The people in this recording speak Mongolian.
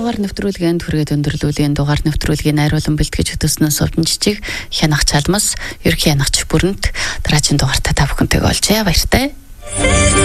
дугаар нэвтрүүлгийн хүргээд өндөрлөлийн дугаар нэвтрүүлгийн найруулан бэлтгэж хөтөлснөө Совдон Жижиг хянах чалмас ерхий хянагч бүрэнт дараагийн дугаартаа та бүхэнтэйг олжээ баяртай.